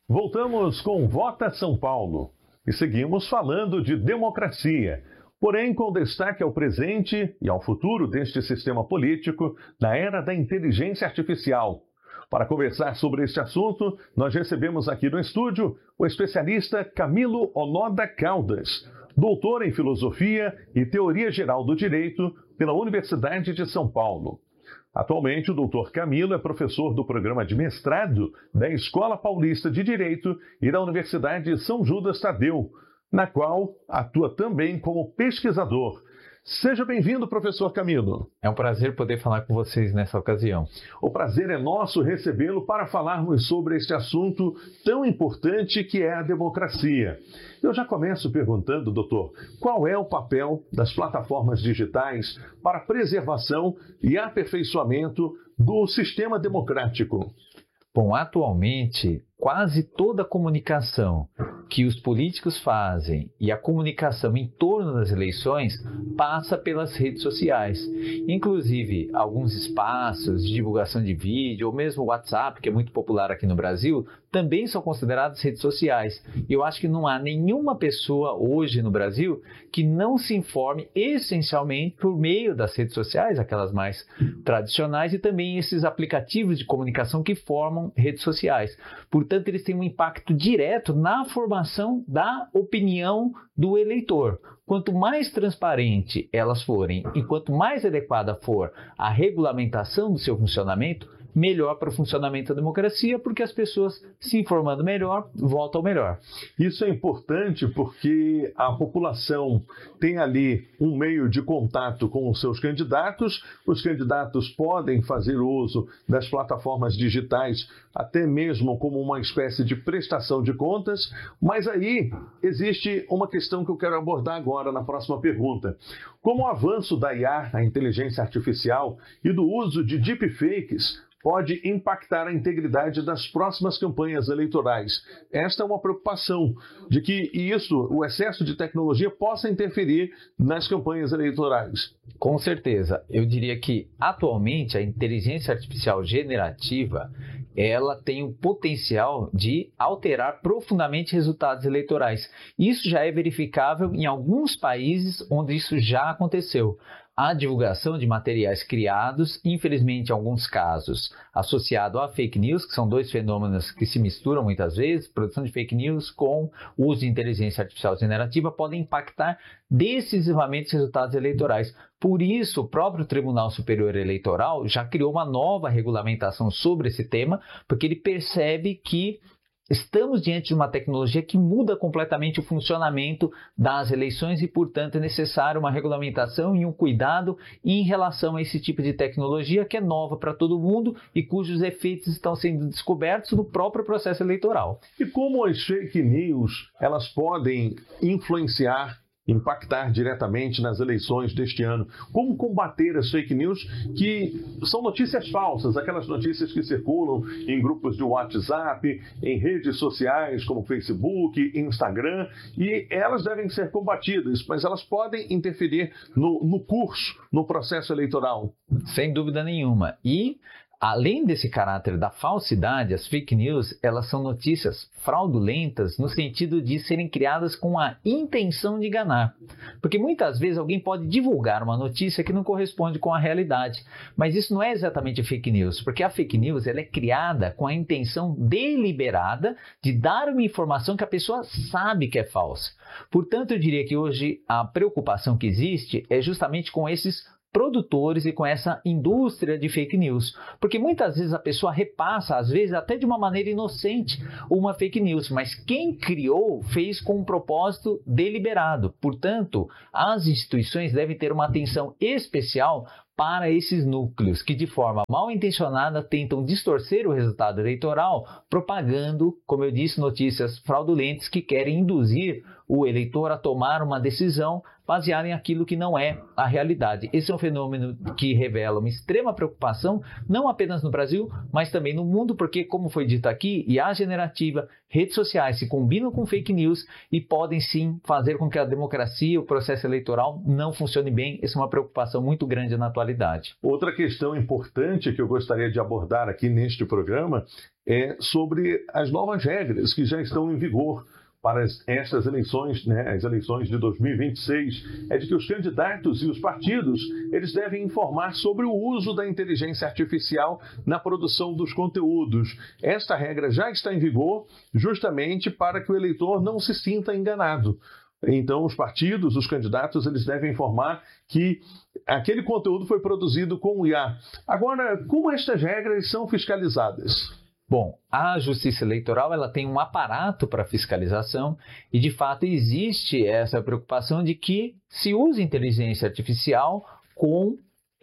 Voltamos com Vota São Paulo e seguimos falando de democracia, porém com destaque ao presente e ao futuro deste sistema político na era da inteligência artificial. Para conversar sobre este assunto, nós recebemos aqui no estúdio o especialista Camilo Onoda Caldas, doutor em Filosofia e Teoria Geral do Direito pela Universidade de São Paulo. Atualmente, o doutor Camilo é professor do programa de mestrado da Escola Paulista de Direito e da Universidade São Judas Tadeu, na qual atua também como pesquisador. Seja bem-vindo, professor Camilo. É um prazer poder falar com vocês nessa ocasião. O prazer é nosso recebê-lo para falarmos sobre este assunto tão importante que é a democracia. Eu já começo perguntando, doutor, qual é o papel das plataformas digitais para a preservação e aperfeiçoamento do sistema democrático? Bom, atualmente, quase toda a comunicação que os políticos fazem e a comunicação em torno das eleições passa pelas redes sociais. Inclusive, alguns espaços de divulgação de vídeo, ou mesmo o WhatsApp, que é muito popular aqui no Brasil, também são considerados redes sociais. E eu acho que não há nenhuma pessoa hoje no Brasil que não se informe essencialmente por meio das redes sociais, aquelas mais tradicionais, e também esses aplicativos de comunicação que formam redes sociais. Portanto, eles têm um impacto direto na formação da opinião do eleitor. Quanto mais transparente elas forem e quanto mais adequada for a regulamentação do seu funcionamento, melhor para o funcionamento da democracia, porque as pessoas, se informando melhor, votam melhor. Isso é importante porque a população tem ali um meio de contato com os seus candidatos podem fazer uso das plataformas digitais, até mesmo como uma espécie de prestação de contas, mas aí existe uma questão que eu quero abordar agora na próxima pergunta. Como o avanço da IA, a inteligência artificial, e do uso de deepfakes pode impactar a integridade das próximas campanhas eleitorais. Esta é uma preocupação de que o excesso de tecnologia possa interferir nas campanhas eleitorais. Com certeza. Eu diria que, atualmente, a inteligência artificial generativa, ela tem o potencial de alterar profundamente resultados eleitorais. Isso já é verificável em alguns países onde isso já aconteceu. A divulgação de materiais criados, infelizmente em alguns casos, associado a fake news, que são dois fenômenos que se misturam muitas vezes, produção de fake news com o uso de inteligência artificial generativa, podem impactar decisivamente os resultados eleitorais. Por isso, o próprio Tribunal Superior Eleitoral já criou uma nova regulamentação sobre esse tema, porque ele percebe que estamos diante de uma tecnologia que muda completamente o funcionamento das eleições e, portanto, é necessário uma regulamentação e um cuidado em relação a esse tipo de tecnologia que é nova para todo mundo e cujos efeitos estão sendo descobertos no próprio processo eleitoral. E como as fake news elas podem impactar diretamente nas eleições deste ano? Como combater as fake news, que são notícias falsas, aquelas notícias que circulam em grupos de WhatsApp, em redes sociais como Facebook, Instagram, e elas devem ser combatidas, mas elas podem interferir no curso, no processo eleitoral? Sem dúvida nenhuma. E além desse caráter da falsidade, as fake news, elas são notícias fraudulentas no sentido de serem criadas com a intenção de enganar. Porque muitas vezes alguém pode divulgar uma notícia que não corresponde com a realidade. Mas isso não é exatamente fake news, porque a fake news ela é criada com a intenção deliberada de dar uma informação que a pessoa sabe que é falsa. Portanto, eu diria que hoje a preocupação que existe é justamente com esses produtores e com essa indústria de fake news. Porque muitas vezes a pessoa repassa, às vezes até de uma maneira inocente, uma fake news, mas quem criou fez com um propósito deliberado. Portanto, as instituições devem ter uma atenção especial para esses núcleos que, de forma mal intencionada, tentam distorcer o resultado eleitoral, propagando, como eu disse, notícias fraudulentas que querem induzir o eleitor a tomar uma decisão baseada em aquilo que não é a realidade. Esse é um fenômeno que revela uma extrema preocupação, não apenas no Brasil, mas também no mundo, porque, como foi dito aqui, IA generativa, redes sociais se combinam com fake news e podem sim fazer com que a democracia, o processo eleitoral não funcione bem. Essa é uma preocupação muito grande na atualidade. Outra questão importante que eu gostaria de abordar aqui neste programa sobre as novas regras que já estão em vigor para estas eleições, as eleições de 2026, é de que os candidatos e os partidos, eles devem informar sobre o uso da inteligência artificial na produção dos conteúdos. Esta regra já está em vigor justamente para que o eleitor não se sinta enganado. Então, os partidos, os candidatos, eles devem informar que aquele conteúdo foi produzido com o IA. Agora, como estas regras são fiscalizadas? Bom, a Justiça Eleitoral ela tem um aparato para fiscalização e, de fato, existe essa preocupação de que se use inteligência artificial com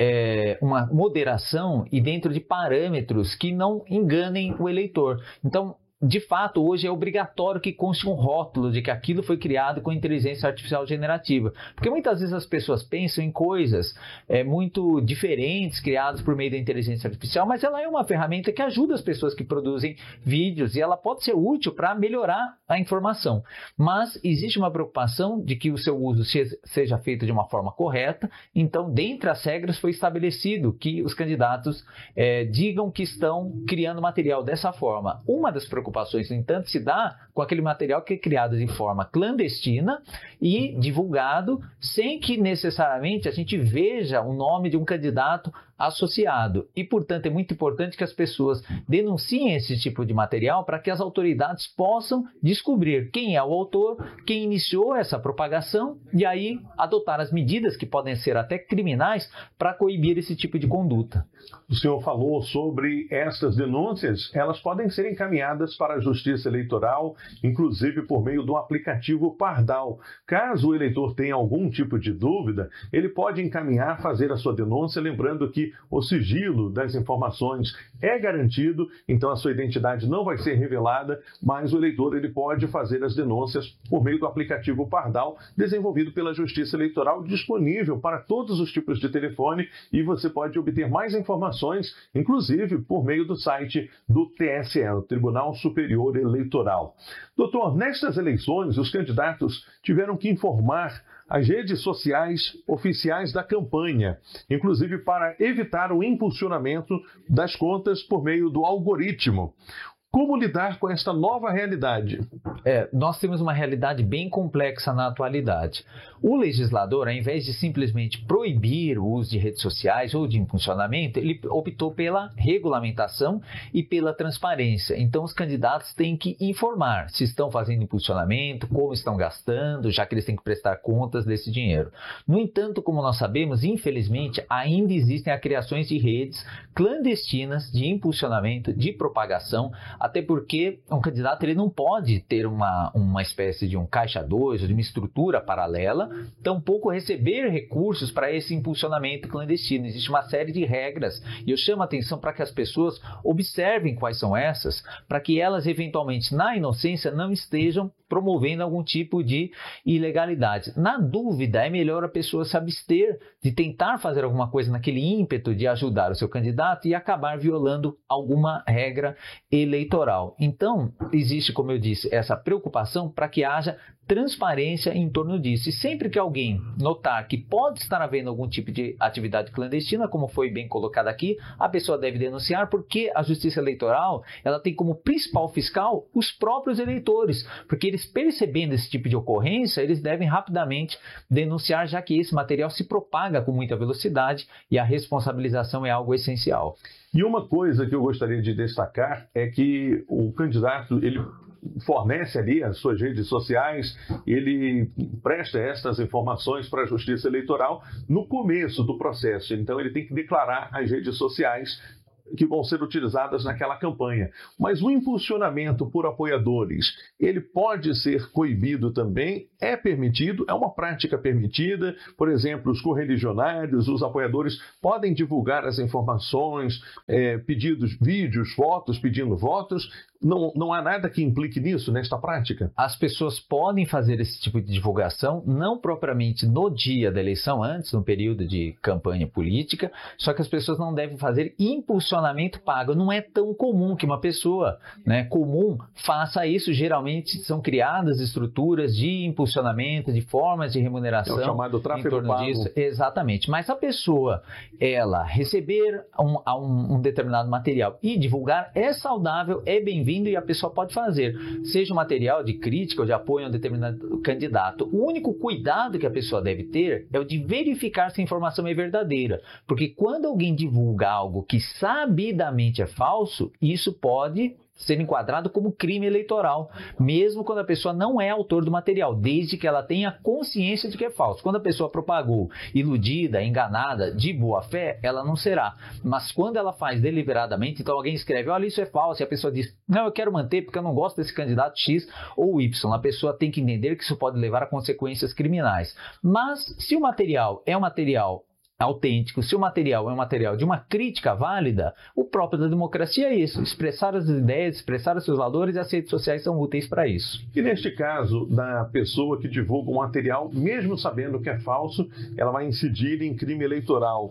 uma moderação e dentro de parâmetros que não enganem o eleitor. Então, de fato, hoje é obrigatório que conste um rótulo de que aquilo foi criado com inteligência artificial generativa. Porque muitas vezes as pessoas pensam em coisas muito diferentes criadas por meio da inteligência artificial, mas ela é uma ferramenta que ajuda as pessoas que produzem vídeos e ela pode ser útil para melhorar a informação. Mas existe uma preocupação de que o seu uso seja feito de uma forma correta. Então, dentre as regras foi estabelecido que os candidatos digam que estão criando material dessa forma. Uma das preocupações, no entanto, se dá com aquele material que é criado de forma clandestina e divulgado sem que necessariamente a gente veja o nome de um candidato associado. E, portanto, é muito importante que as pessoas denunciem esse tipo de material para que as autoridades possam descobrir quem é o autor, quem iniciou essa propagação e aí adotar as medidas que podem ser até criminais para coibir esse tipo de conduta. O senhor falou sobre essas denúncias, elas podem ser encaminhadas para a Justiça Eleitoral, inclusive por meio do aplicativo Pardal. Caso o eleitor tenha algum tipo de dúvida, ele pode encaminhar, fazer a sua denúncia, lembrando que o sigilo das informações é garantido, então a sua identidade não vai ser revelada, mas o eleitor ele pode fazer as denúncias por meio do aplicativo Pardal, desenvolvido pela Justiça Eleitoral, disponível para todos os tipos de telefone, e você pode obter mais informações, inclusive por meio do site do TSE, o Tribunal Superior Eleitoral. Doutor, nestas eleições, os candidatos tiveram que informar as redes sociais oficiais da campanha, inclusive para evitar o impulsionamento das contas por meio do algoritmo. Como lidar com esta nova realidade? Nós temos uma realidade bem complexa na atualidade. O legislador, ao invés de simplesmente proibir o uso de redes sociais ou de impulsionamento, ele optou pela regulamentação e pela transparência. Então, os candidatos têm que informar se estão fazendo impulsionamento, como estão gastando, já que eles têm que prestar contas desse dinheiro. No entanto, como nós sabemos, infelizmente, ainda existem as criações de redes clandestinas de impulsionamento, de propagação, até porque um candidato ele não pode ter uma espécie de um caixa 2 ou de uma estrutura paralela, tampouco receber recursos para esse impulsionamento clandestino. Existe uma série de regras e eu chamo a atenção para que as pessoas observem quais são essas, para que elas eventualmente na inocência não estejam promovendo algum tipo de ilegalidade. Na dúvida, é melhor a pessoa se abster de tentar fazer alguma coisa naquele ímpeto de ajudar o seu candidato e acabar violando alguma regra eleitoral. Então, existe, como eu disse, essa preocupação para que haja transparência em torno disso. E sempre que alguém notar que pode estar havendo algum tipo de atividade clandestina, como foi bem colocado aqui, a pessoa deve denunciar, porque a Justiça Eleitoral ela tem como principal fiscal os próprios eleitores, porque eles percebendo esse tipo de ocorrência, eles devem rapidamente denunciar, já que esse material se propaga com muita velocidade e a responsabilização é algo essencial. E uma coisa que eu gostaria de destacar é que o candidato, ele fornece ali as suas redes sociais, ele presta estas informações para a Justiça Eleitoral no começo do processo. Então, ele tem que declarar as redes sociais que vão ser utilizadas naquela campanha. Mas o impulsionamento por apoiadores, ele pode ser coibido também, é permitido, é uma prática permitida. Por exemplo, os correligionários, os apoiadores podem divulgar as informações, pedidos, vídeos, fotos, pedindo votos. Não há nada que implique nisso, nesta prática? As pessoas podem fazer esse tipo de divulgação, não propriamente no dia da eleição, antes, no período de campanha política, só que as pessoas não devem fazer impulsionamento impulsionamento pago. Não é tão comum que uma pessoa, né, comum faça isso. Geralmente são criadas estruturas de impulsionamento, de formas de remuneração. É o chamado tráfego em torno pago. disso. Exatamente. Mas a pessoa, ela receber um determinado material e divulgar é saudável, é bem-vindo e a pessoa pode fazer. Seja um material de crítica ou de apoio a um determinado candidato. O único cuidado que a pessoa deve ter é o de verificar se a informação é verdadeira. Porque quando alguém divulga algo que sabidamente é falso, isso pode ser enquadrado como crime eleitoral, mesmo quando a pessoa não é autor do material, desde que ela tenha consciência de que é falso. Quando a pessoa propagou iludida, enganada, de boa fé, ela não será. Mas quando ela faz deliberadamente, então alguém escreve, olha, isso é falso, e a pessoa diz, não, eu quero manter porque eu não gosto desse candidato X ou Y. A pessoa tem que entender que isso pode levar a consequências criminais. Mas se o material é um material autêntico, se o material é um material de uma crítica válida, o próprio da democracia é isso, expressar as ideias, expressar os seus valores, e as redes sociais são úteis para isso. E neste caso, da pessoa que divulga um material, mesmo sabendo que é falso, ela vai incidir em crime eleitoral.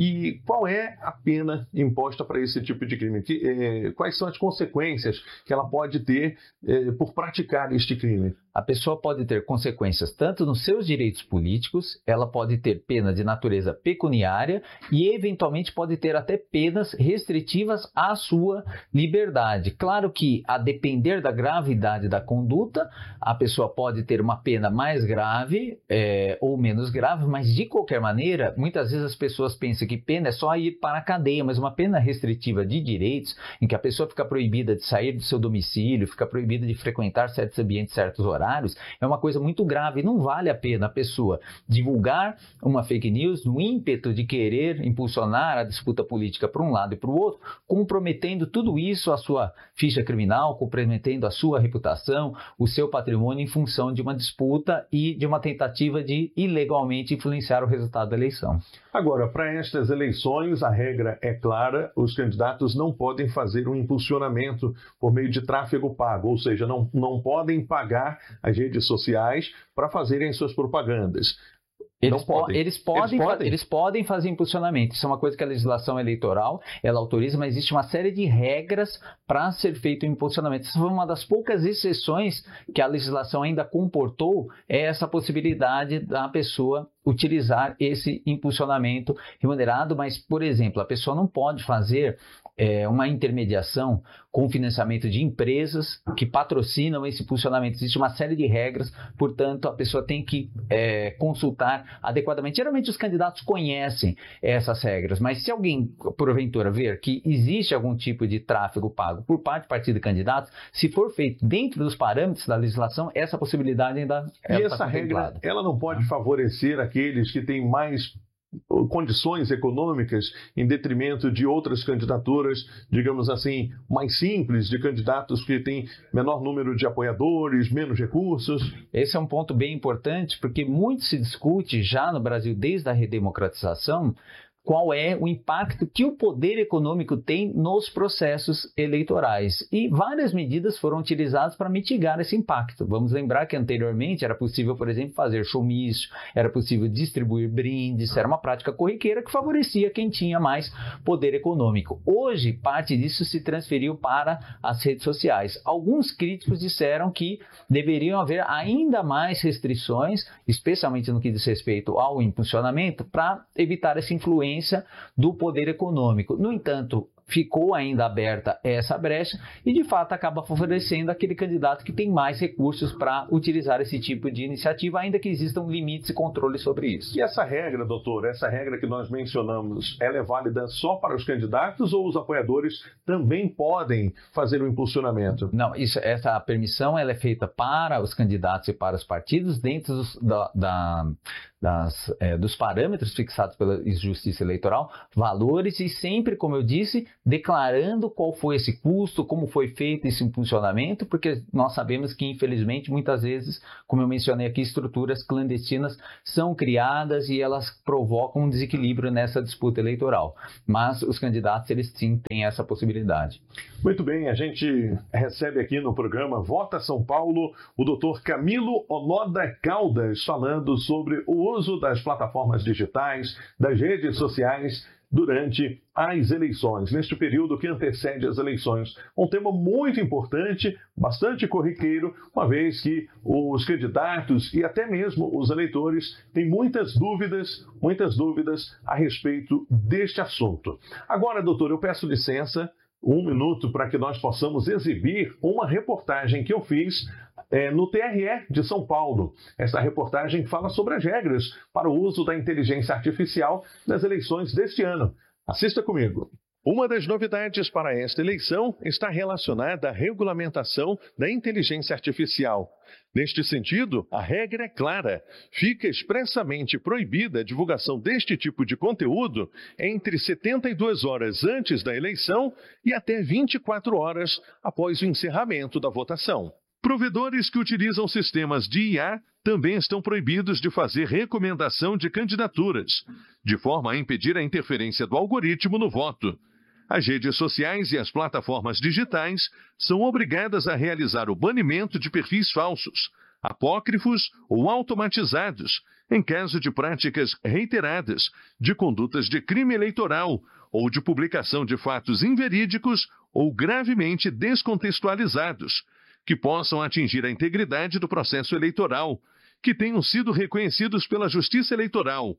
E qual é a pena imposta para esse tipo de crime? Quais são as consequências que ela pode ter por praticar este crime? A pessoa pode ter consequências tanto nos seus direitos políticos, ela pode ter pena de natureza pecuniária e, eventualmente, pode ter até penas restritivas à sua liberdade. Claro que, a depender da gravidade da conduta, a pessoa pode ter uma pena mais grave ou menos grave, mas, de qualquer maneira, muitas vezes as pessoas pensam que pena é só ir para a cadeia, mas uma pena restritiva de direitos, em que a pessoa fica proibida de sair do seu domicílio, fica proibida de frequentar certos ambientes, certos horários, é uma coisa muito grave. Não vale a pena a pessoa divulgar uma fake news no ímpeto de querer impulsionar a disputa política para um lado e para o outro, comprometendo tudo isso, a sua ficha criminal, comprometendo a sua reputação, o seu patrimônio em função de uma disputa e de uma tentativa de ilegalmente influenciar o resultado da eleição. Agora, para estas eleições, a regra é clara, os candidatos não podem fazer um impulsionamento por meio de tráfego pago, ou seja, não podem pagar as redes sociais para fazerem suas propagandas. Eles podem fazer impulsionamento. Isso é uma coisa que a legislação eleitoral ela autoriza, mas existe uma série de regras para ser feito o impulsionamento. Essa foi uma das poucas exceções que a legislação ainda comportou, é essa possibilidade da pessoa utilizar esse impulsionamento remunerado, mas, por exemplo, a pessoa não pode fazer uma intermediação com financiamento de empresas que patrocinam esse impulsionamento. Existe uma série de regras, portanto, a pessoa tem que consultar adequadamente. Geralmente os candidatos conhecem essas regras, mas se alguém, porventura, ver que existe algum tipo de tráfego pago por parte do partido de candidatos, se for feito dentro dos parâmetros da legislação, essa possibilidade ainda e essa regra, ela não pode favorecer aqueles que têm mais condições econômicas em detrimento de outras candidaturas, digamos assim, mais simples, de candidatos que têm menor número de apoiadores, menos recursos? Esse é um ponto bem importante, porque muito se discute já no Brasil desde a redemocratização qual é o impacto que o poder econômico tem nos processos eleitorais. E várias medidas foram utilizadas para mitigar esse impacto. Vamos lembrar que anteriormente era possível, por exemplo, fazer showmício, era possível distribuir brindes, era uma prática corriqueira que favorecia quem tinha mais poder econômico. Hoje, parte disso se transferiu para as redes sociais. Alguns críticos disseram que deveriam haver ainda mais restrições, especialmente no que diz respeito ao impulsionamento, para evitar essa influência do poder econômico. No entanto, ficou ainda aberta essa brecha e, de fato, acaba favorecendo aquele candidato que tem mais recursos para utilizar esse tipo de iniciativa, ainda que existam limites e controles sobre isso. E essa regra, doutor, essa regra que nós mencionamos, ela é válida só para os candidatos ou os apoiadores também podem fazer o impulsionamento? Não, essa permissão ela é feita para os candidatos e para os partidos dentro dos parâmetros fixados pela Justiça Eleitoral, valores e sempre, como eu disse, declarando qual foi esse custo, como foi feito esse impulsionamento, porque nós sabemos que, infelizmente, muitas vezes, como eu mencionei aqui, estruturas clandestinas são criadas e elas provocam um desequilíbrio nessa disputa eleitoral. Mas os candidatos, eles sim têm essa possibilidade. Muito bem, a gente recebe aqui no programa Vota São Paulo o doutor Camilo Onoda Caldas, falando sobre o uso das plataformas digitais, das redes sociais, durante as eleições, neste período que antecede as eleições. Um tema muito importante, bastante corriqueiro, uma vez que os candidatos e até mesmo os eleitores têm muitas dúvidas a respeito deste assunto. Agora, doutor, eu peço licença, um minuto para que nós possamos exibir uma reportagem que eu fiz no TRE de São Paulo. Essa reportagem fala sobre as regras para o uso da inteligência artificial nas eleições deste ano. Assista comigo. Uma das novidades para esta eleição está relacionada à regulamentação da inteligência artificial. Neste sentido, a regra é clara. Fica expressamente proibida a divulgação deste tipo de conteúdo entre 72 horas antes da eleição e até 24 horas após o encerramento da votação. Provedores que utilizam sistemas de IA também estão proibidos de fazer recomendação de candidaturas, de forma a impedir a interferência do algoritmo no voto. As redes sociais e as plataformas digitais são obrigadas a realizar o banimento de perfis falsos, apócrifos ou automatizados, em caso de práticas reiteradas de condutas de crime eleitoral ou de publicação de fatos inverídicos ou gravemente descontextualizados, que possam atingir a integridade do processo eleitoral, que tenham sido reconhecidos pela Justiça Eleitoral.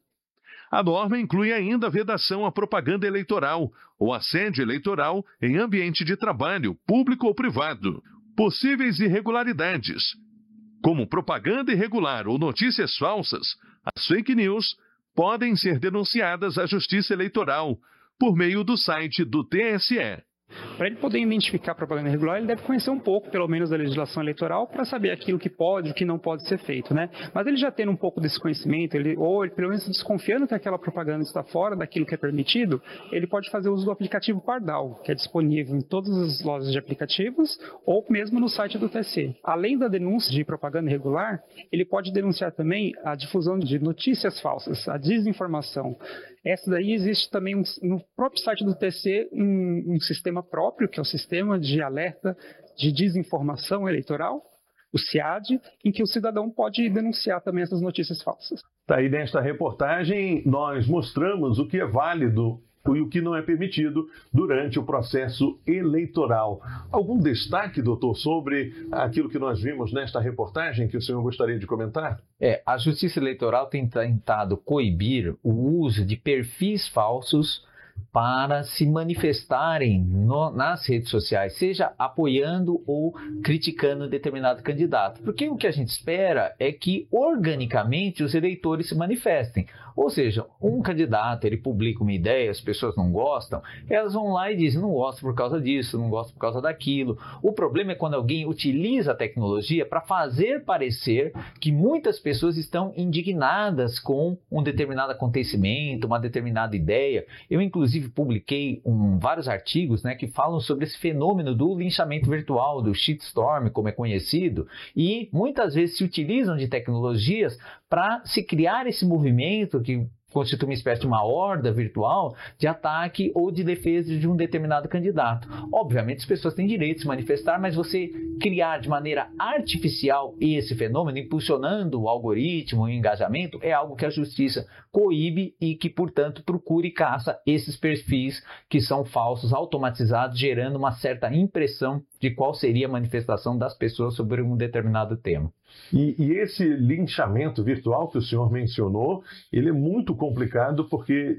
A norma inclui ainda a vedação à propaganda eleitoral ou assédio eleitoral em ambiente de trabalho, público ou privado. Possíveis irregularidades, como propaganda irregular ou notícias falsas, as fake news, podem ser denunciadas à Justiça Eleitoral por meio do site do TSE. Para ele poder identificar a propaganda irregular, ele deve conhecer um pouco, pelo menos, da legislação eleitoral para saber aquilo que pode e o que não pode ser feito, né? Mas ele já tendo um pouco desse conhecimento, ou ele, pelo menos desconfiando que aquela propaganda está fora daquilo que é permitido, ele pode fazer uso do aplicativo Pardal, que é disponível em todas as lojas de aplicativos ou mesmo no site do TSE. Além da denúncia de propaganda irregular, ele pode denunciar também a difusão de notícias falsas, a desinformação. Essa daí existe também no próprio site do TSE um sistema próprio, que é o Sistema de Alerta de Desinformação Eleitoral, o SIAD, em que o cidadão pode denunciar também essas notícias falsas. Daí, nesta reportagem, nós mostramos o que é válido e o que não é permitido durante o processo eleitoral. Algum destaque, doutor, sobre aquilo que nós vimos nesta reportagem que o senhor gostaria de comentar? A Justiça Eleitoral tem tentado coibir o uso de perfis falsos para se manifestarem nas redes sociais, seja apoiando ou criticando determinado candidato. Porque o que a gente espera é que, organicamente, os eleitores se manifestem. Ou seja, um candidato, ele publica uma ideia, as pessoas não gostam, elas vão lá e dizem, não gosto por causa disso, não gosto por causa daquilo. O problema é quando alguém utiliza a tecnologia para fazer parecer que muitas pessoas estão indignadas com um determinado acontecimento, uma determinada ideia. Eu, inclusive, publiquei vários artigos, que falam sobre esse fenômeno do linchamento virtual, do shitstorm, como é conhecido, e muitas vezes se utilizam de tecnologias para se criar esse movimento que constitui uma espécie de uma horda virtual de ataque ou de defesa de um determinado candidato. Obviamente, as pessoas têm direito de se manifestar, mas você criar de maneira artificial esse fenômeno, impulsionando o algoritmo e o engajamento, é algo que a justiça coíbe e que, portanto, procura e caça esses perfis que são falsos, automatizados, gerando uma certa impressão de qual seria a manifestação das pessoas sobre um determinado tema. E esse linchamento virtual que o senhor mencionou, ele é muito complicado porque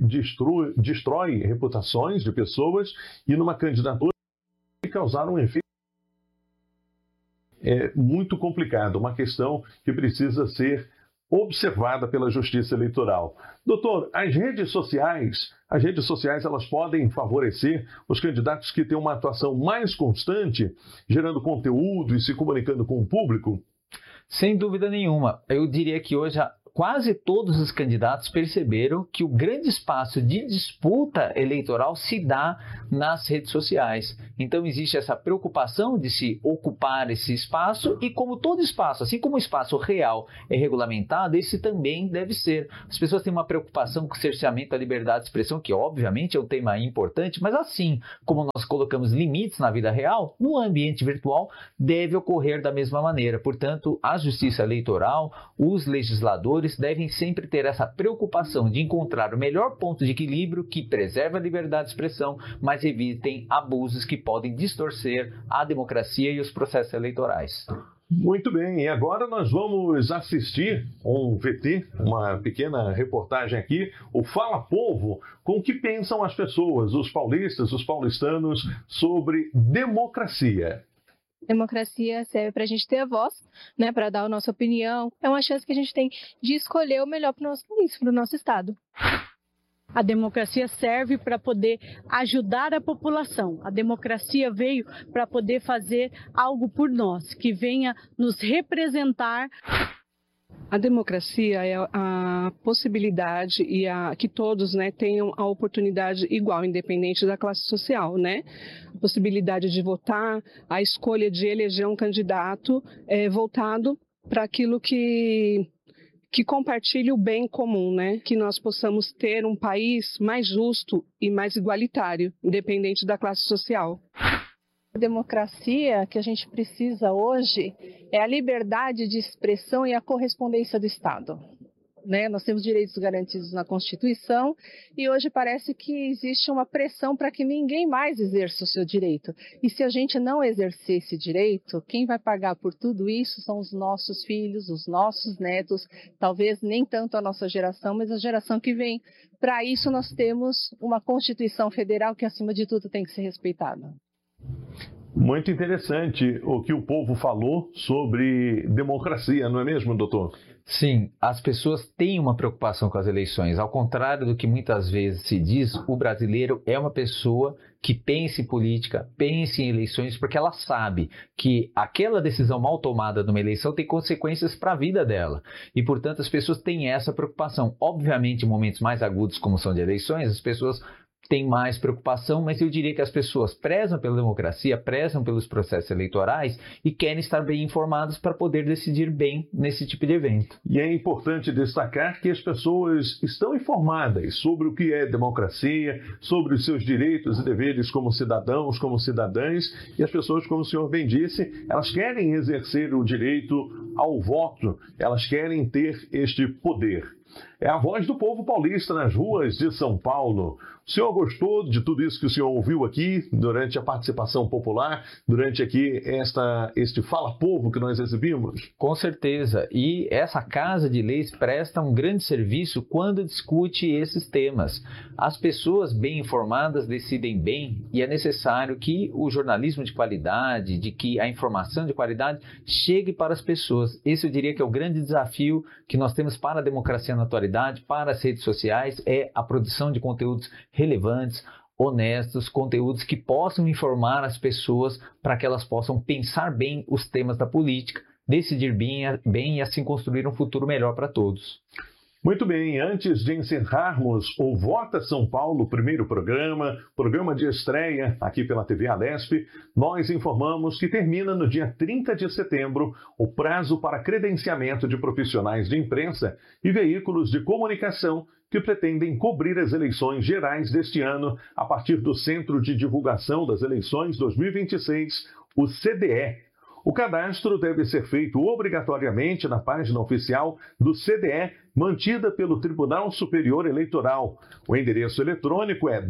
destrói reputações de pessoas e numa candidatura causar um efeito muito complicado, uma questão que precisa ser observada pela Justiça Eleitoral. Doutor, as redes sociais elas podem favorecer os candidatos que têm uma atuação mais constante, gerando conteúdo e se comunicando com o público? Sem dúvida nenhuma. Eu diria que hoje quase todos os candidatos perceberam que o grande espaço de disputa eleitoral se dá nas redes sociais. Então existe essa preocupação de se ocupar esse espaço e, como todo espaço, assim como o espaço real é regulamentado, esse também deve ser. As pessoas têm uma preocupação com o cerceamento da liberdade de expressão, que obviamente é um tema importante, mas assim como nós colocamos limites na vida real, no ambiente virtual deve ocorrer da mesma maneira. Portanto, a Justiça Eleitoral, os legisladores eleitores devem sempre ter essa preocupação de encontrar o melhor ponto de equilíbrio que preserve a liberdade de expressão, mas evitem abusos que podem distorcer a democracia e os processos eleitorais. Muito bem, e agora nós vamos assistir um VT, uma pequena reportagem aqui, o Fala Povo, com o que pensam as pessoas, os paulistas, os paulistanos, sobre democracia. Democracia serve para a gente ter a voz, né, para dar a nossa opinião. É uma chance que a gente tem de escolher o melhor para o nosso país, para o nosso estado. A democracia serve para poder ajudar a população. A democracia veio para poder fazer algo por nós, que venha nos representar. A democracia é a possibilidade e que todos, né, tenham a oportunidade igual, independente da classe social, né? A possibilidade de votar, a escolha de eleger um candidato voltado para aquilo que compartilhe o bem comum, né? Que nós possamos ter um país mais justo e mais igualitário, independente da classe social. A democracia que a gente precisa hoje é a liberdade de expressão e a correspondência do Estado. Né? Nós temos direitos garantidos na Constituição e hoje parece que existe uma pressão para que ninguém mais exerça o seu direito. E se a gente não exercer esse direito, quem vai pagar por tudo isso são os nossos filhos, os nossos netos, talvez nem tanto a nossa geração, mas a geração que vem. Para isso nós temos uma Constituição Federal que, acima de tudo, tem que ser respeitada. Muito interessante o que o povo falou sobre democracia, não é mesmo, doutor? Sim, as pessoas têm uma preocupação com as eleições. Ao contrário do que muitas vezes se diz, o brasileiro é uma pessoa que pensa em política, pensa em eleições, porque ela sabe que aquela decisão mal tomada numa eleição tem consequências para a vida dela. E, portanto, as pessoas têm essa preocupação. Obviamente, em momentos mais agudos, como são de eleições, as pessoas tem mais preocupação, mas eu diria que as pessoas prezam pela democracia, prezam pelos processos eleitorais e querem estar bem informadas para poder decidir bem nesse tipo de evento. E é importante destacar que as pessoas estão informadas sobre o que é democracia, sobre os seus direitos e deveres como cidadãos, como cidadãs, e as pessoas, como o senhor bem disse, elas querem exercer o direito ao voto, elas querem ter este poder. É a voz do povo paulista nas ruas de São Paulo. O senhor gostou de tudo isso que o senhor ouviu aqui durante a participação popular, durante aqui este Fala Povo que nós exibimos? Com certeza. E essa Casa de Leis presta um grande serviço quando discute esses temas. As pessoas bem informadas decidem bem e é necessário que o jornalismo de qualidade, de que a informação de qualidade chegue para as pessoas. Esse eu diria que é o grande desafio que nós temos para a democracia na atualidade, para as redes sociais, é a produção de conteúdos relevantes, honestos, conteúdos que possam informar as pessoas para que elas possam pensar bem os temas da política, decidir bem e assim construir um futuro melhor para todos. Muito bem, antes de encerrarmos o Vota São Paulo, primeiro programa de estreia aqui pela TV Alesp, nós informamos que termina no dia 30 de setembro o prazo para credenciamento de profissionais de imprensa e veículos de comunicação que pretendem cobrir as eleições gerais deste ano a partir do Centro de Divulgação das Eleições 2026, o CDE. O cadastro deve ser feito obrigatoriamente na página oficial do CDE, mantida pelo Tribunal Superior Eleitoral. O endereço eletrônico é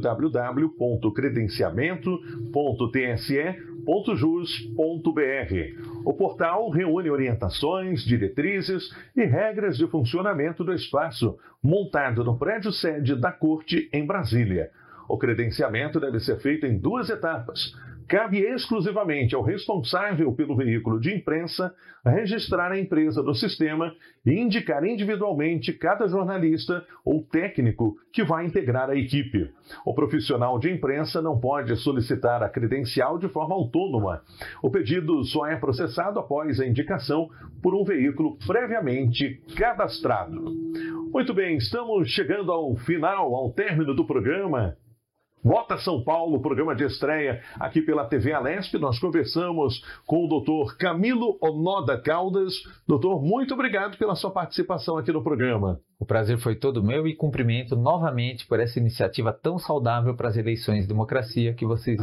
www.credenciamento.tse.jus.br. O portal reúne orientações, diretrizes e regras de funcionamento do espaço, montado no prédio sede da Corte em Brasília. O credenciamento deve ser feito em 2 etapas. Cabe exclusivamente ao responsável pelo veículo de imprensa registrar a empresa do sistema e indicar individualmente cada jornalista ou técnico que vai integrar a equipe. O profissional de imprensa não pode solicitar a credencial de forma autônoma. O pedido só é processado após a indicação por um veículo previamente cadastrado. Muito bem, estamos chegando ao final, ao término do programa. Vota São Paulo, programa de estreia aqui pela TV Alesp. Nós conversamos com o doutor Camilo Onoda Caldas. Doutor, muito obrigado pela sua participação aqui no programa. O prazer foi todo meu e cumprimento novamente por essa iniciativa tão saudável para as eleições de democracia que vocês